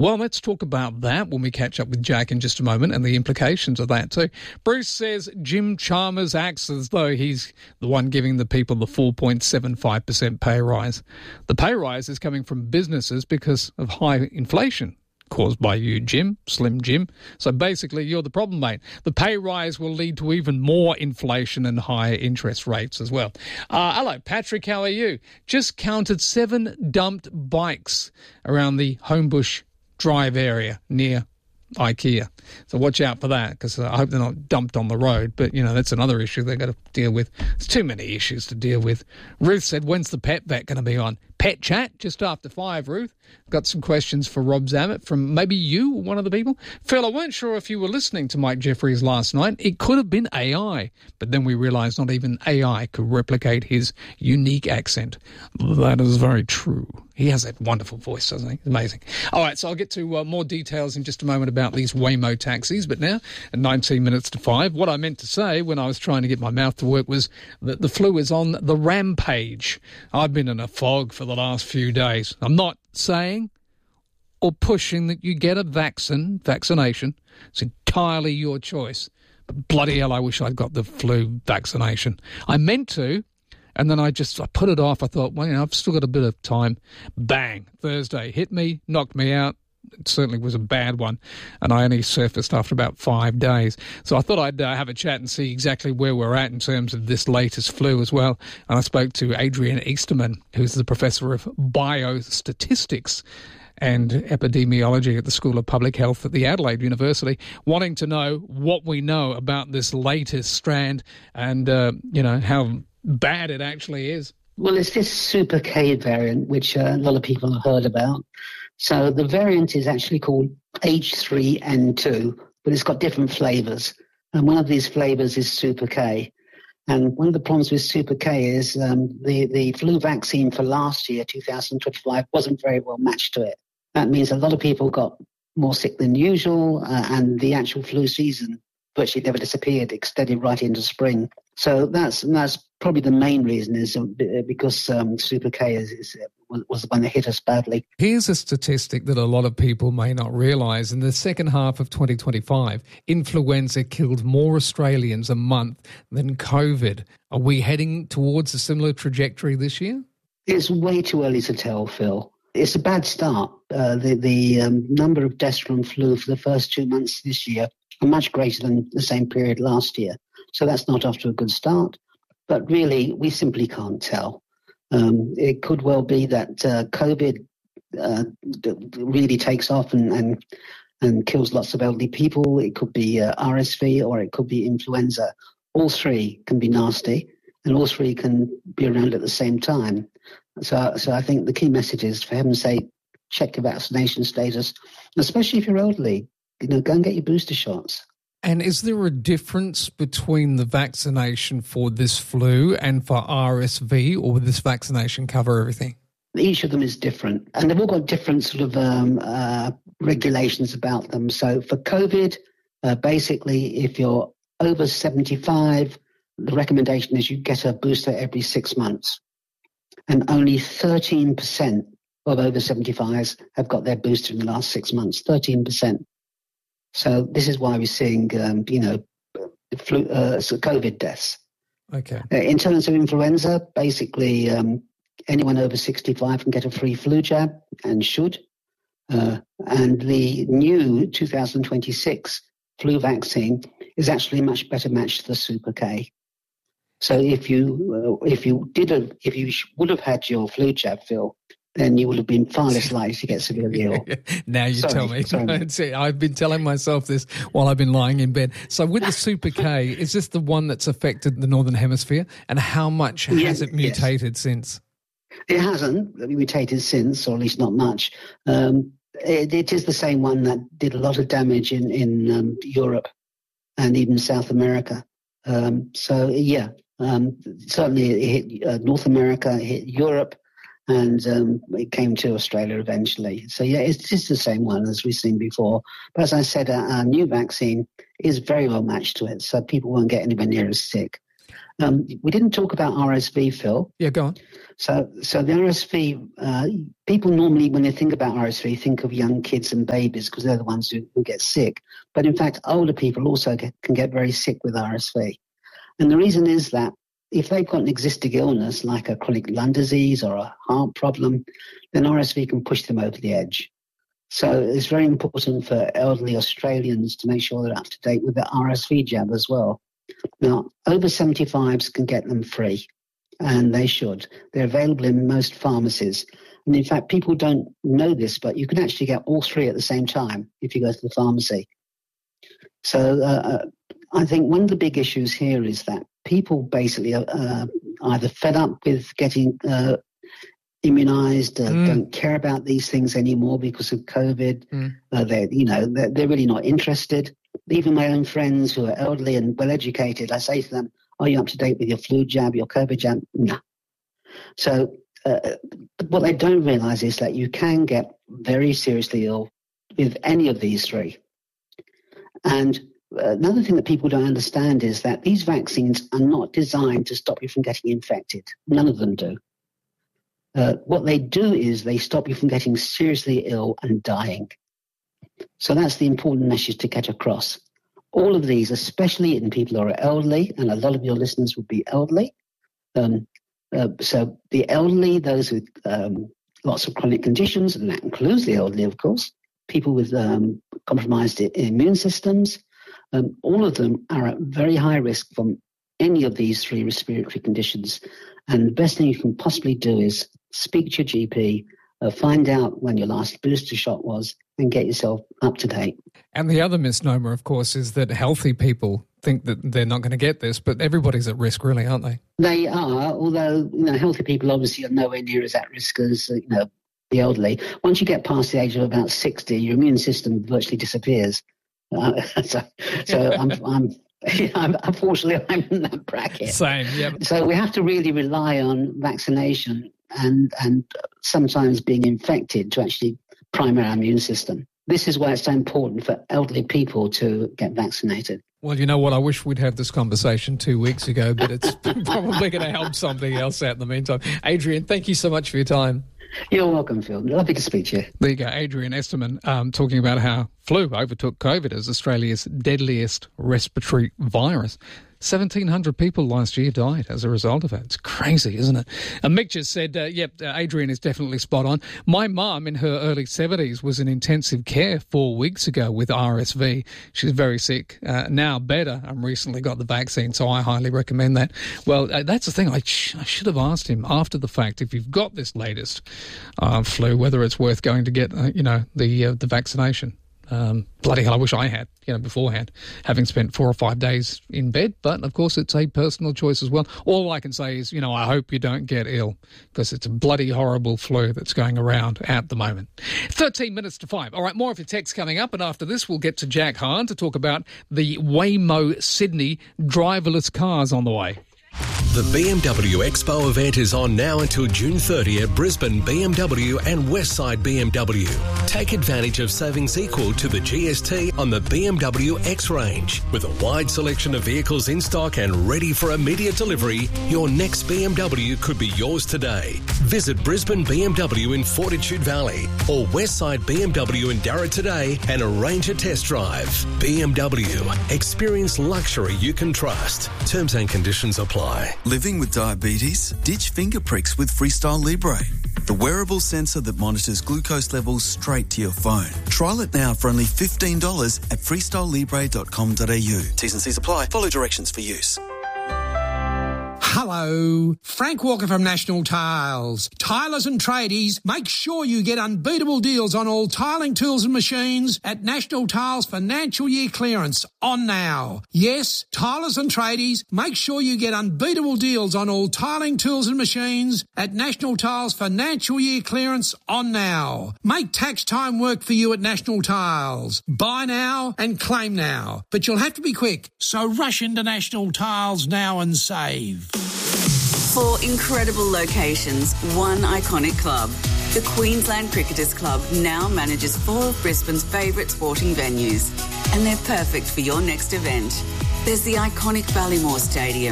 Well, let's talk about that when we catch up with Jack in just a moment and the implications of that too. Bruce says Jim Chalmers acts as though he's the one giving the people the 4.75% pay rise. The pay rise is coming from businesses because of high inflation caused by you, Jim, Slim Jim. So basically, you're the problem, mate. The pay rise will lead to even more inflation and higher interest rates as well. Hello, Patrick, how are you? Just counted 7 dumped bikes around the Homebush Drive area near IKEA. So watch out for that, because I hope they're not dumped on the road. But, that's another issue they've got to deal with. There's too many issues to deal with. Ruth said, when's the pet vet going to be on? Pet chat, just after 5, Ruth. Got some questions for Rob Zammit from maybe you, one of the people. Phil, I weren't sure if you were listening to Mike Jeffries last night. It could have been AI, but then we realised not even AI could replicate his unique accent. That is very true. He has that wonderful voice, doesn't he? Amazing. All right, so I'll get to more details in just a moment about these Waymo taxis, but now, at 19 minutes to 5, what I meant to say when I was trying to get my mouth to work was that the flu is on the rampage. I've been in a fog for the last few days. I'm not saying or pushing that you get a vaccination. It's entirely your choice. But bloody hell, I wish I'd got the flu vaccination. I meant to, and then I put it off. I thought, well, I've still got a bit of time. Bang, Thursday hit me, knocked me out. It certainly was a bad one, and I only surfaced after about 5 days. So I thought I'd have a chat and see exactly where we're at in terms of this latest flu as well. And I spoke to Adrian Easterman, who's the professor of biostatistics and epidemiology at the School of Public Health at the Adelaide University, wanting to know what we know about this latest strand and, how bad it actually is. Well, it's this Super K variant, which a lot of people have heard about. So the variant is actually called H3N2, but it's got different flavors. And one of these flavors is Super K. And one of the problems with Super K is the flu vaccine for last year, 2025, wasn't very well matched to it. That means a lot of people got more sick than usual, and the actual flu season virtually never disappeared, extended right into spring. So that's probably the main reason, is because Super K was the one that hit us badly. Here's a statistic that a lot of people may not realise. In the second half of 2025, influenza killed more Australians a month than COVID. Are we heading towards a similar trajectory this year? It's way too early to tell, Phil. It's a bad start. The number of deaths from flu for the first 2 months this year are much greater than the same period last year. So that's not off to a good start. But really, we simply can't tell. It could well be that COVID really takes off and kills lots of elderly people. It could be RSV, or it could be influenza. All three can be nasty, and all three can be around at the same time. So I think the key message is, for heaven's sake, check your vaccination status, especially if you're elderly. Go and get your booster shots. And is there a difference between the vaccination for this flu and for RSV, or will this vaccination cover everything? Each of them is different, and they've all got different sort of regulations about them. So for COVID, basically, if you're over 75, the recommendation is you get a booster every 6 months. And only 13% of over 75s have got their booster in the last 6 months, 13%. So this is why we're seeing, COVID deaths. Okay. In terms of influenza, basically anyone over 65 can get a free flu jab, and should. And the new 2026 flu vaccine is actually a much better match to the Super K. So if you would have had your flu jab, Phil, then you would have been far less likely to get severely ill. Now you tell me. I've been telling myself this while I've been lying in bed. So with the Super K, is this the one that's affected the Northern Hemisphere? And how much has it mutated since? It hasn't mutated since, or at least not much. It is the same one that did a lot of damage in Europe and even South America. Certainly it hit North America, it hit Europe, and it came to Australia eventually. So, it's just the same one as we've seen before. But as I said, our new vaccine is very well matched to it, so people won't get anywhere near as sick. We didn't talk about RSV, Phil. Yeah, go on. So the RSV, people normally, when they think about RSV, think of young kids and babies because they're the ones who get sick. But in fact, older people also can get very sick with RSV. And the reason is that if they've got an existing illness like a chronic lung disease or a heart problem, then RSV can push them over the edge. So it's very important for elderly Australians to make sure they're up to date with the RSV jab as well. Now, over 75s can get them free, and they should. They're available in most pharmacies. And in fact, people don't know this, but you can actually get all three at the same time if you go to the pharmacy. So I think one of the big issues here is that people basically are either fed up with getting immunized, don't care about these things anymore because of COVID. They're really not interested. Even my own friends who are elderly and well-educated, I say to them, are you up to date with your flu jab, your COVID jab? No. So what they don't realize is that you can get very seriously ill with any of these three. And another thing that people don't understand is that these vaccines are not designed to stop you from getting infected. None of them do. What they do is they stop you from getting seriously ill and dying. So that's the important message to get across. All of these, especially in people who are elderly, and a lot of your listeners would be elderly. So the elderly, those with lots of chronic conditions, and that includes the elderly, of course, people with compromised immune systems, all of them are at very high risk from any of these three respiratory conditions. And the best thing you can possibly do is speak to your GP, find out when your last booster shot was, and get yourself up to date. And the other misnomer, of course, is that healthy people think that they're not going to get this, but everybody's at risk, really, aren't they? They are, although healthy people obviously are nowhere near as at risk as the elderly. Once you get past the age of about 60, your immune system virtually disappears. So unfortunately, I'm in that bracket. Same, yeah. So we have to really rely on vaccination and sometimes being infected to actually prime our immune system. This is why it's so important for elderly people to get vaccinated. Well, you know what? I wish we'd had this conversation 2 weeks ago, but it's probably going to help something else out in the meantime. Adrian, thank you so much for your time. You're welcome, Phil. Lovely to speak to you. There you go, Adrian Esterman, talking about how flu overtook COVID as Australia's deadliest respiratory virus. 1,700 people last year died as a result of it. It's crazy, isn't it? And Mick just said, Adrian is definitely spot on. My mum in her early 70s was in intensive care 4 weeks ago with RSV. She's very sick. Now better and recently got the vaccine, so I highly recommend that. Well, that's the thing. I should have asked him after the fact, if you've got this latest flu, whether it's worth going to get, the vaccination. Bloody hell, I wish I had, beforehand, having spent 4 or 5 days in bed. But, of course, it's a personal choice as well. All I can say is, I hope you don't get ill because it's a bloody horrible flu that's going around at the moment. 13 minutes to 5. All right, more of your text coming up. And after this, we'll get to Jack Hahn to talk about the Waymo Sydney driverless cars on the way. The BMW Expo event is on now until June 30 at Brisbane BMW and Westside BMW. Take advantage of savings equal to the GST on the BMW X range. With a wide selection of vehicles in stock and ready for immediate delivery, your next BMW could be yours today. Visit Brisbane BMW in Fortitude Valley or Westside BMW in Darra today and arrange a test drive. BMW. Experience luxury you can trust. Terms and conditions apply. Living with diabetes? Ditch finger pricks with Freestyle Libre, the wearable sensor that monitors glucose levels straight to your phone. Trial it now for only $15 at freestylelibre.com.au. T's and C's apply. Follow directions for use. Hello, Frank Walker from National Tiles. Tilers and tradies, make sure you get unbeatable deals on all tiling tools and machines at National Tiles financial year clearance on now. Yes, tilers and tradies, make sure you get unbeatable deals on all tiling tools and machines at National Tiles financial year clearance on now. Make tax time work for you at National Tiles. Buy now and claim now, but you'll have to be quick, so rush into National Tiles now and save. 4 incredible locations, 1 iconic club. The Queensland Cricketers Club now manages 4 of Brisbane's favourite sporting venues, and they're perfect for your next event. There's the iconic Ballymore Stadium,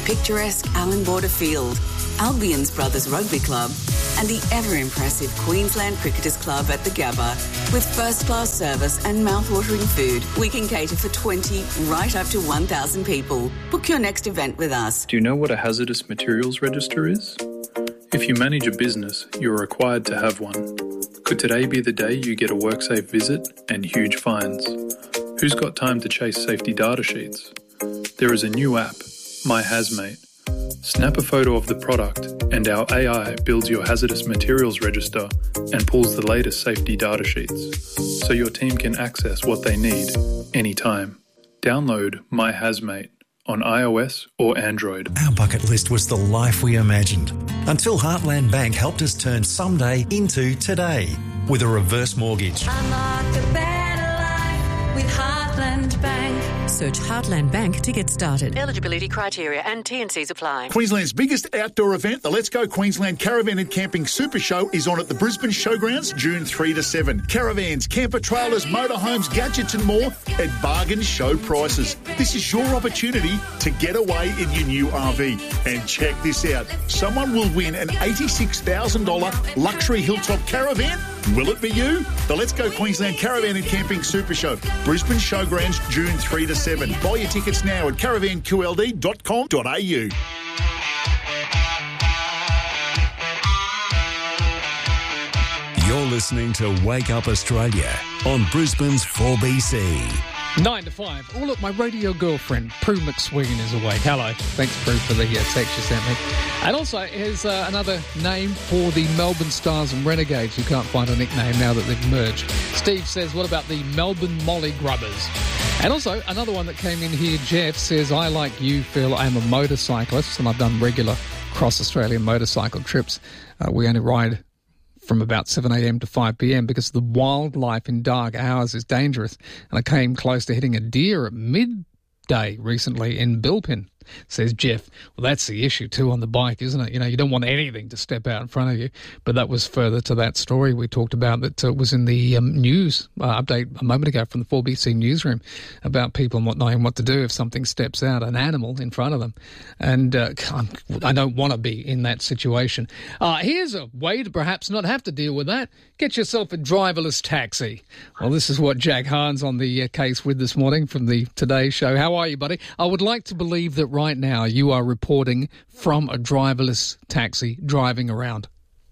picturesque Allan Border Field, Albion's Brothers Rugby Club, and the ever-impressive Queensland Cricketers Club at the Gabba. With first-class service and mouth-watering food, we can cater for 20 right up to 1,000 people. Book your next event with us. Do you know what a hazardous materials register is? If you manage a business, you're required to have one. Could today be the day you get a WorkSafe visit and huge fines? Who's got time to chase safety data sheets? There is a new app, My Hazmate. Snap a photo of the product and our AI builds your hazardous materials register and pulls the latest safety data sheets so your team can access what they need anytime. Download My Hazmate on iOS or Android. Our bucket list was the life we imagined until Heartland Bank helped us turn someday into today with a reverse mortgage. Unlock a better life with Heartland Bank. Search Heartland Bank to get started. Eligibility criteria and T&Cs apply. Queensland's biggest outdoor event, the Let's Go Queensland Caravan and Camping Super Show, is on at the Brisbane Showgrounds June 3 to 7. Caravans, camper trailers, motorhomes, gadgets and more at bargain show prices. This is your opportunity to get away in your new RV. And check this out. Someone will win an $86,000 luxury hilltop caravan. Will it be you? The Let's Go Queensland Caravan and Camping Super Show, Brisbane Showgrounds June 3 to 7. Buy your tickets now at caravanqld.com.au. You're listening to Wake Up Australia on Brisbane's 4BC. 9 to 5. Oh, look, my radio girlfriend, Prue McSween, is awake. Hello. Thanks, Prue, for the text you sent me. And also, here's another name for the Melbourne Stars and Renegades who can't find a nickname now that they've merged. Steve says, what about the Melbourne Molly Grubbers? And also, another one that came in here, Jeff, says, I, like you, Phil, I'm a motorcyclist and I've done regular cross-Australian motorcycle trips. We only ride from about 7 a.m. to 5 p.m. because the wildlife in dark hours is dangerous. And I came close to hitting a deer at midday recently in Bilpin, says Jeff. Well, that's the issue too on the bike, isn't it? You know, you don't want anything to step out in front of you. But that was further to that story we talked about that was in the news update a moment ago from the 4BC newsroom about people not knowing what to do if something steps out, an animal in front of them. And I don't want to be in that situation. Here's a way to perhaps not have to deal with that. Get yourself a driverless taxi. Well, this is what Jack Hahn's on the case with this morning from the Today Show. How are you, buddy? I would like to believe that right now you are reporting from a driverless taxi driving around.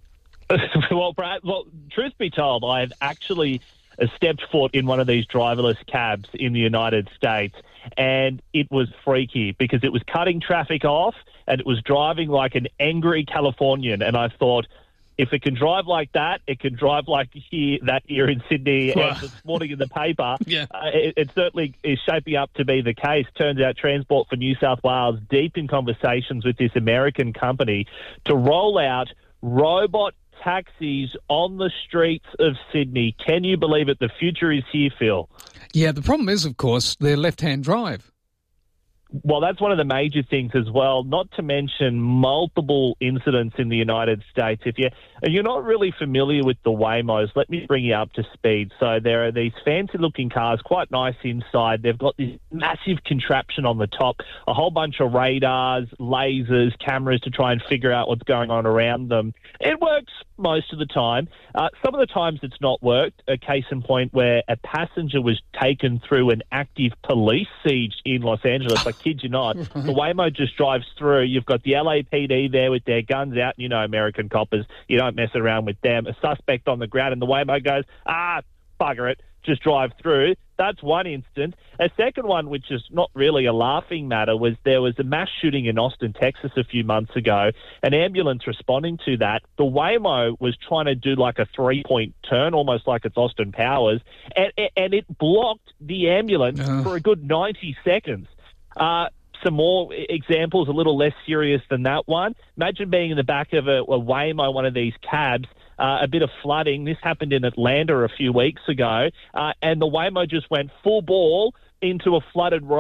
Well, Brad, truth be told, I have actually stepped foot in one of these driverless cabs in the United States, and it was freaky because it was cutting traffic off and it was driving like an angry Californian. And I thought, if it can drive like that, it can drive like that here in Sydney. And this morning in the paper, it certainly is shaping up to be the case. Turns out Transport for New South Wales deep in conversations with this American company to roll out robot taxis on the streets of Sydney. Can you believe it? The future is here, Phil. Yeah, the problem is, of course, they're left-hand drive. Well, that's one of the major things as well, not to mention multiple incidents in the United States. If you're not really familiar with the Waymos, let me bring you up to speed. So there are these fancy-looking cars, quite nice inside. They've got this massive contraption on the top, a whole bunch of radars, lasers, cameras to try and figure out what's going on around them. It works most of the time. Some of the times it's not worked. A case in point where a passenger was taken through an active police siege in Los Angeles. I kid you not. The Waymo just drives through. You've got the LAPD there with their guns out. You know, American coppers, you don't mess around with them. A suspect on the ground, and the Waymo goes, bugger it, just drive through. That's one instance. A second one, which is not really a laughing matter, was there was a mass shooting in Austin, Texas a few months ago. An ambulance responding to that, the Waymo was trying to do like a 3-point turn, almost like it's Austin Powers, and it blocked the ambulance for a good 90 seconds. Some more examples, a little less serious than that one. Imagine being in the back of a Waymo, one of these cabs, a bit of flooding. This happened in Atlanta a few weeks ago, and the Waymo just went full ball into a flooded road.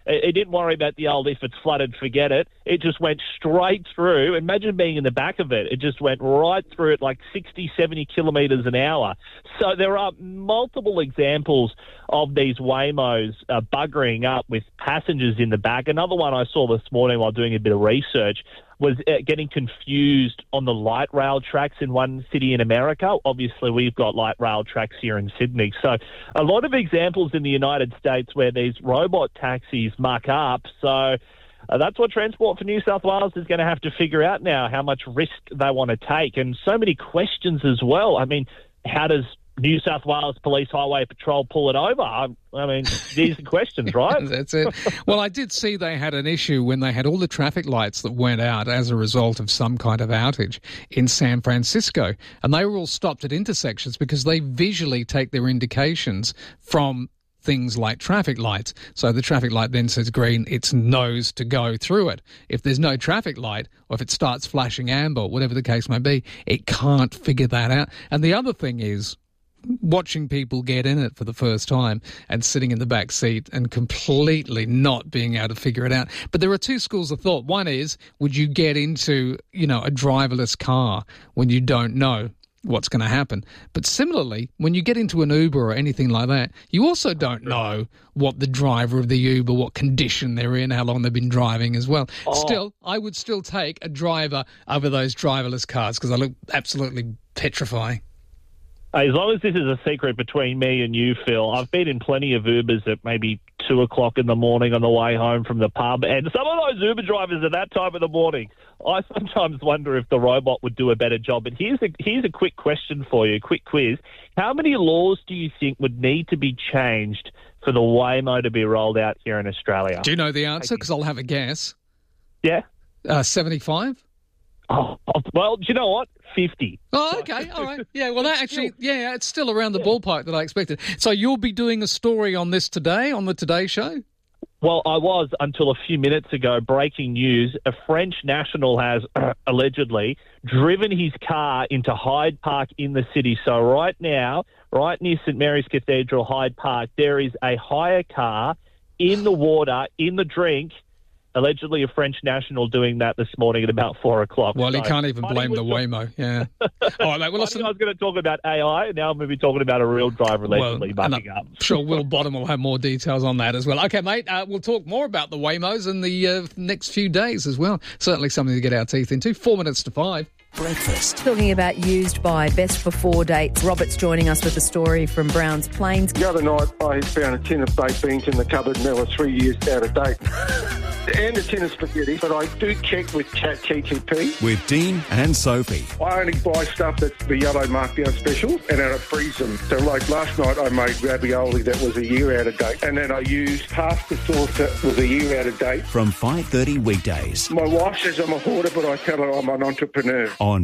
It didn't worry about the old, if it's flooded, forget it. It just went straight through. Imagine being in the back of it. It just went right through it like 60, 70 kilometres an hour. So there are multiple examples of these Waymos buggering up with passengers in the back. Another one I saw this morning while doing a bit of research was getting confused on the light rail tracks in one city in America. Obviously, we've got light rail tracks here in Sydney. So a lot of examples in the United States where these robot taxis muck up. So that's what Transport for New South Wales is going to have to figure out now, how much risk they want to take. And so many questions as well. I mean, how does New South Wales Police Highway Patrol pull it over? I mean, these are questions, right? That's it. Well, I did see they had an issue when they had all the traffic lights that went out as a result of some kind of outage in San Francisco. And they were all stopped at intersections because they visually take their indications from things like traffic lights. So the traffic light then says green, it knows to go through it. If there's no traffic light, or if it starts flashing amber, whatever the case may be, it can't figure that out. And the other thing is, watching people get in it for the first time and sitting in the back seat and completely not being able to figure it out. But there are two schools of thought. One is, would you get into, a driverless car when you don't know what's going to happen? But similarly, when you get into an Uber or anything like that, you also don't know what the driver of the Uber, what condition they're in, how long they've been driving as well. Still, I would still take a driver over those driverless cars because they look absolutely petrifying. As long as this is a secret between me and you, Phil, I've been in plenty of Ubers at maybe 2 o'clock in the morning on the way home from the pub, and some of those Uber drivers at that time of the morning, I sometimes wonder if the robot would do a better job. But here's a quick question for you, a quick quiz. How many laws do you think would need to be changed for the Waymo to be rolled out here in Australia? Do you know the answer? Because I'll have a guess. Yeah? 75? Oh, well, do you know what? 50. Oh, okay. All right. Yeah, well, that actually, it's still around the ballpark that I expected. So you'll be doing a story on this today, on the Today Show? Well, I was until a few minutes ago. Breaking news, a French national has allegedly driven his car into Hyde Park in the city. So right now, right near St Mary's Cathedral, Hyde Park, there is a hire car in the water, in the drink. Allegedly a French national doing that this morning at about 4 o'clock. Well, you can't even blame the Waymo, yeah. All right, mate, well, listen. I was going to talk about AI, and now I'm going to be talking about a real driver allegedly mucking up. I'm sure Will Bottom will have more details on that as well. Okay, mate, we'll talk more about the Waymos in the next few days as well. Certainly something to get our teeth into. 4 minutes to 5. Breakfast. Talking about used by best before dates. Robert's joining us with a story from Browns Plains. The other night I found a tin of baked beans in the cupboard and they were 3 years out of date. And a tin of spaghetti, but I do check with ChatGPT. With Dean and Sophie. I only buy stuff that's the yellow markdown special and then I freeze them. So like last night I made ravioli that was a year out of date and then I used pasta sauce that was a year out of date. From 5:30 weekdays. My wife says I'm a hoarder, but I tell her I'm an entrepreneur. On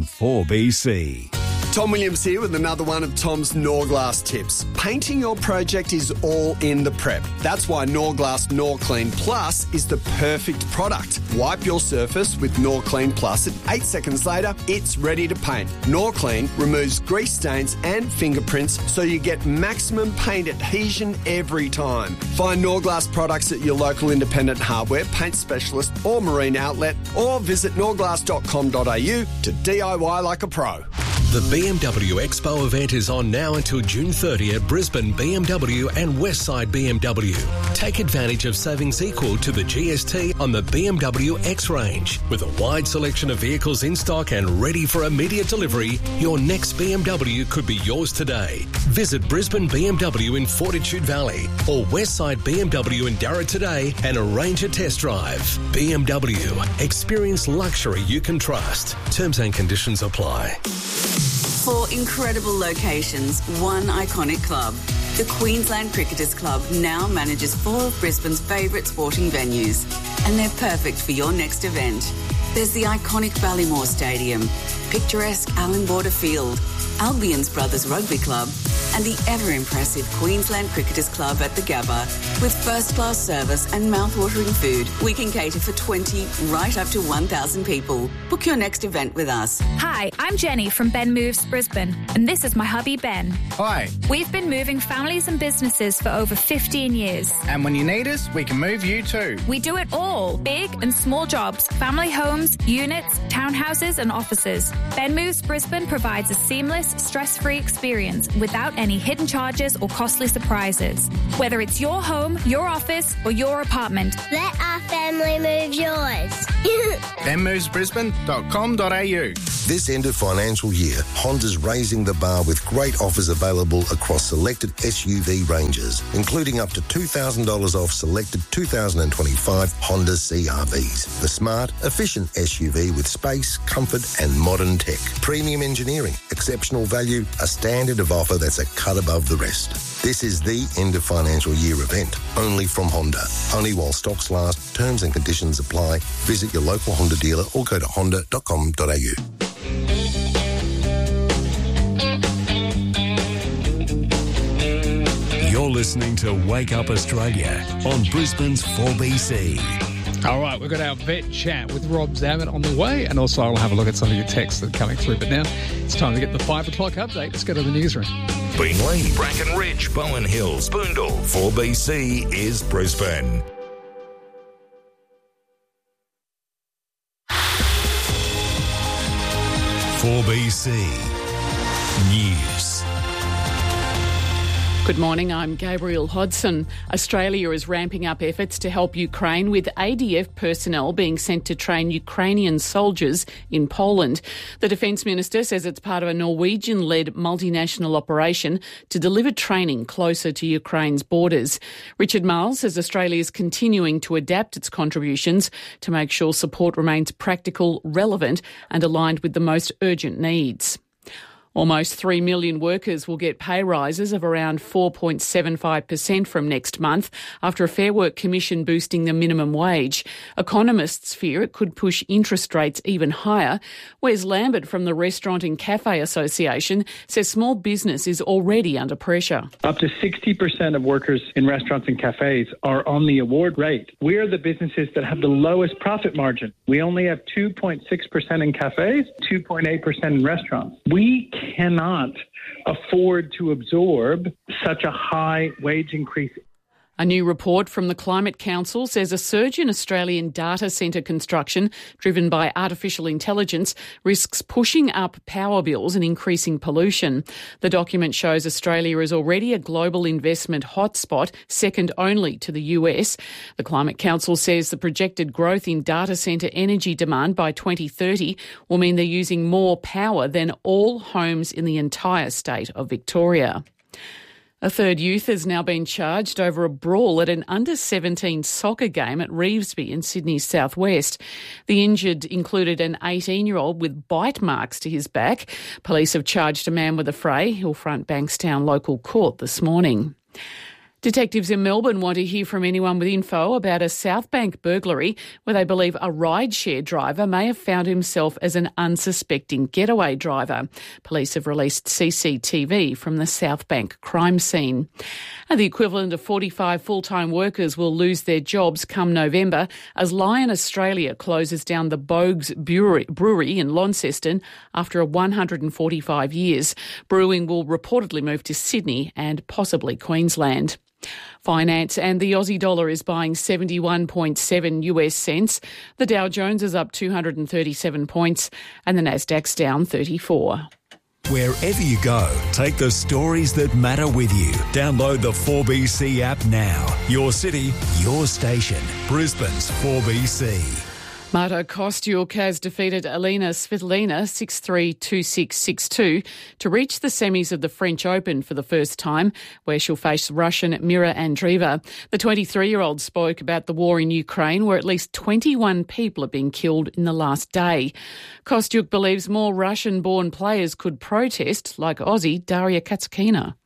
4BC. Tom Williams here with another one of Tom's Norglass tips. Painting your project is all in the prep. That's why Norglass Norclean Plus is the perfect product. Wipe your surface with Norclean Plus and 8 seconds later, it's ready to paint. Norclean removes grease stains and fingerprints so you get maximum paint adhesion every time. Find Norglass products at your local independent hardware, paint specialist or marine outlet, or visit norglass.com.au to DIY like a pro. The BMW Expo event is on now until June 30 at Brisbane BMW and Westside BMW. Take advantage of savings equal to the GST on the BMW X range. With a wide selection of vehicles in stock and ready for immediate delivery, your next BMW could be yours today. Visit Brisbane BMW in Fortitude Valley or Westside BMW in Darra today and arrange a test drive. BMW. Experience luxury you can trust. Terms and conditions apply. 4 incredible locations, 1 iconic club. The Queensland Cricketers Club now manages 4 of Brisbane's favourite sporting venues, and they're perfect for your next event. There's the iconic Ballymore Stadium, picturesque Allan Border Field, Albion's Brothers Rugby Club, and the ever-impressive Queensland Cricketers Club at the Gabba. With first-class service and mouth-watering food, we can cater for 20 right up to 1,000 people. Book your next event with us. Hi, I'm Jenny from Ben Moves Brisbane, and this is my hubby Ben. Hi. We've been moving families and businesses for over 15 years. And when you need us, we can move you too. We do it all, big and small jobs, family homes, units, townhouses and offices. Ben Moves Brisbane provides a seamless, stress-free experience without any hidden charges or costly surprises. Whether it's your home, your office or your apartment. Let our family move yours. benmovesbrisbane.com.au. This end of financial year, Honda's raising the bar with great offers available across selected SUV ranges, including up to $2,000 off selected 2025 Honda CR-Vs. The smart, efficient SUV with space, comfort and modern tech. Premium engineering, exceptional value, a standard of offer that's a cut above the rest. This is the end of financial year event, only from Honda. Only while stocks last, terms and conditions apply. Visit your local Honda dealer or go to honda.com.au. You're listening to Wake Up Australia on Brisbane's 4BC. All right, we've got our vet chat with Rob Zammit on the way, and also I'll have a look at some of your texts that are coming through. But now it's time to get the 5 o'clock update. Let's go to the newsroom. Beenleigh, Brackenridge, Bowen Hills, Boondall, 4BC is Brisbane. .4BC News. Good morning, I'm Gabrielle Hodson. Australia is ramping up efforts to help Ukraine, with ADF personnel being sent to train Ukrainian soldiers in Poland. The Defence Minister says it's part of a Norwegian-led multinational operation to deliver training closer to Ukraine's borders. Richard Marles says Australia is continuing to adapt its contributions to make sure support remains practical, relevant and aligned with the most urgent needs. Almost 3 million workers will get pay rises of around 4.75% from next month after a Fair Work Commission boosting the minimum wage. Economists fear it could push interest rates even higher. Wes Lambert from the Restaurant and Cafe Association says small business is already under pressure. Up to 60% of workers in restaurants and cafes are on the award rate. We are the businesses that have the lowest profit margin. We only have 2.6% in cafes, 2.8% in restaurants. We cannot afford to absorb such a high wage increase. A new report from the Climate Council says a surge in Australian data centre construction driven by artificial intelligence risks pushing up power bills and increasing pollution. The document shows Australia is already a global investment hotspot, second only to the US. The Climate Council says the projected growth in data centre energy demand by 2030 will mean they're using more power than all homes in the entire state of Victoria. A third youth has now been charged over a brawl at an under-17 soccer game at Revesby in Sydney's southwest. The injured included an 18-year-old with bite marks to his back. Police have charged a man with a fray. He'll front Bankstown local court this morning. Detectives in Melbourne want to hear from anyone with info about a South Bank burglary where they believe a rideshare driver may have found himself as an unsuspecting getaway driver. Police have released CCTV from the South Bank crime scene. And the equivalent of 45 full-time workers will lose their jobs come November as Lion Australia closes down the Bogues Brewery in Launceston after 145 years. Brewing will reportedly move to Sydney and possibly Queensland. Finance and the Aussie dollar is buying 71.7 US cents. The Dow Jones is up 237 points and the Nasdaq's down 34. Wherever you go, take the stories that matter with you. Download the 4BC app now. Your city, your station. Brisbane's 4BC. Marta Kostyuk has defeated Elina Svitolina 6-3, 2-6, 6-2 to reach the semis of the French Open for the first time, where she'll face Russian Mira Andreeva. The 23-year-old spoke about the war in Ukraine, where at least 21 people have been killed in the last day. Kostyuk believes more Russian-born players could protest, like Aussie Daria Katsukina.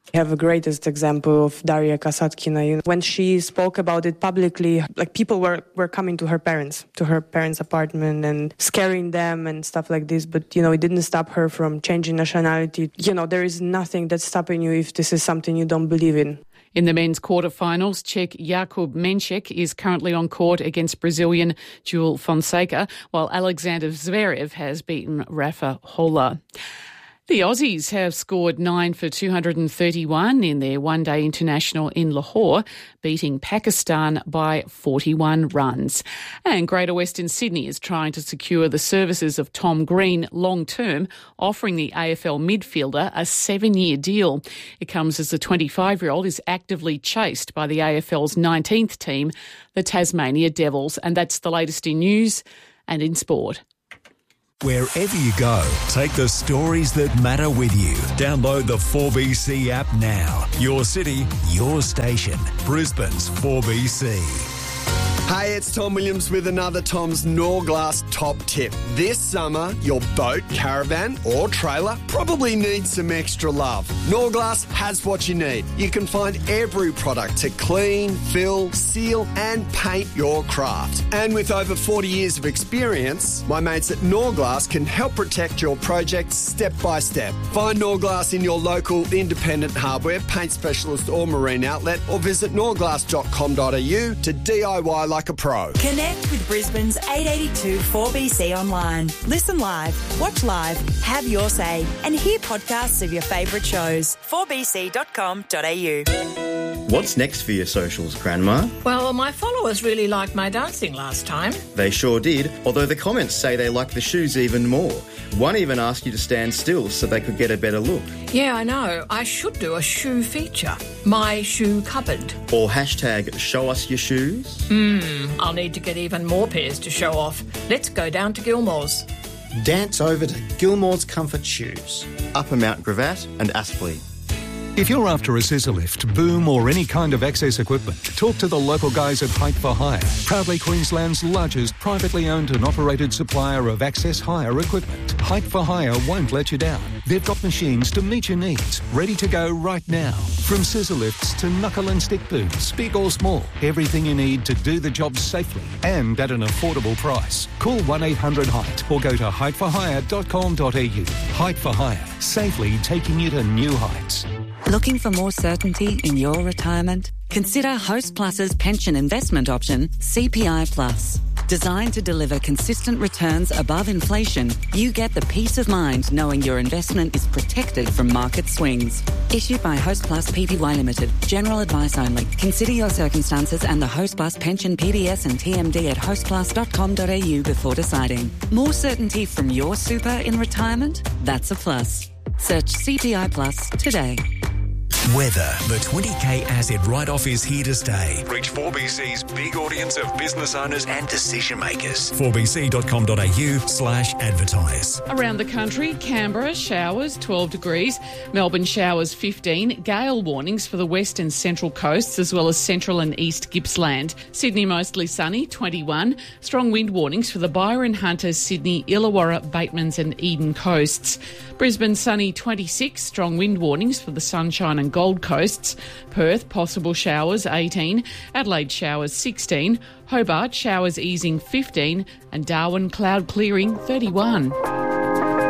I have a greatest example of Daria Kasatkina. When she spoke about it publicly, like people were coming to her parents' apartment and scaring them and stuff like this. But, it didn't stop her from changing nationality. There is nothing that's stopping you if this is something you don't believe in. In the men's quarterfinals, Czech Jakub Menchik is currently on court against Brazilian João Fonseca, while Alexander Zverev has beaten Rafa Hola. The Aussies have scored 9 for 231 in their one-day international in Lahore, beating Pakistan by 41 runs. And Greater Western Sydney is trying to secure the services of Tom Green long-term, offering the AFL midfielder a 7-year deal. It comes as the 25-year-old is actively chased by the AFL's 19th team, the Tasmania Devils. And that's the latest in news and in sport. Wherever you go, take the stories that matter with you. Download the 4BC app now. Your city, your station. Brisbane's 4BC. Hey, it's Tom Williams with another Tom's Norglass top tip. This summer, your boat, caravan or trailer probably needs some extra love. Norglass has what you need. You can find every product to clean, fill, seal and paint your craft. And with over 40 years of experience, my mates at Norglass can help protect your project step by step. Find Norglass in your local independent hardware, paint specialist or marine outlet, or visit norglass.com.au to DIY like a pro. Connect with Brisbane's 882 4BC online. Listen live, watch live, have your say, and hear podcasts of your favourite shows. 4bc.com.au. What's next for your socials, Grandma? Well, my followers really liked my dancing last time. They sure did, although the comments say they like the shoes even more. One even asked you to stand still so they could get a better look. Yeah, I know. I should do a shoe feature. My shoe cupboard. Or hashtag show us your shoes. I'll need to get even more pairs to show off. Let's go down to Gilmore's. Dance over to Gilmore's Comfort Shoes. Upper Mount Gravatt and Aspley. If you're after a scissor lift, boom or any kind of access equipment, talk to the local guys at Height for Hire, proudly Queensland's largest privately owned and operated supplier of access hire equipment. Height for Hire won't let you down. They've got machines to meet your needs, ready to go right now. From scissor lifts to knuckle and stick booms, big or small, everything you need to do the job safely and at an affordable price. Call 1-800-HEIGHT or go to heightforhire.com.au. Height for Hire, safely taking you to new heights. Looking for more certainty in your retirement? Consider Host Plus's pension investment option, CPI Plus. Designed to deliver consistent returns above inflation, you get the peace of mind knowing your investment is protected from market swings. Issued by Host Plus Pty Limited. General advice only. Consider your circumstances and the Host Plus pension PDS and TMD at hostplus.com.au before deciding. More certainty from your super in retirement? That's a plus. Search CPI Plus today. Weather. The 20K asset write-off is here to stay. Reach 4BC's big audience of business owners and decision makers. 4bc.com.au/advertise. Around the country, Canberra, showers, 12 degrees. Melbourne, showers, 15. Gale warnings for the west and central coasts, as well as central and east Gippsland. Sydney, mostly sunny, 21. Strong wind warnings for the Byron, Hunter, Sydney, Illawarra, Batemans and Eden coasts. Brisbane, sunny, 26. Strong wind warnings for the Sunshine and Gold Coasts. Perth, possible showers, 18. Adelaide, showers, 16. Hobart, showers easing, 15. And Darwin, cloud clearing, 31.